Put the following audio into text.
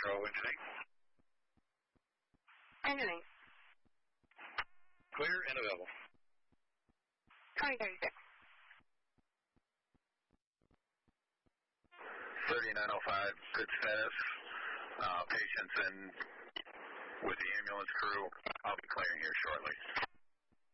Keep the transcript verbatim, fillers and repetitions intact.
Metro Engineering. Engineering. Clear and available. twenty thirty-six. thirty-nine oh five, good status. Uh, patients in with the ambulance crew. I'll be clearing here shortly.